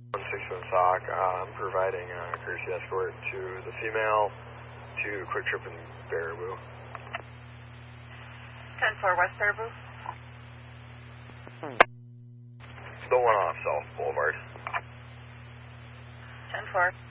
161 SOC, I'm providing courtesy escort to the female to Quick Trip in Baraboo. 10-4 West Baraboo. The one off South Boulevard. 10-4.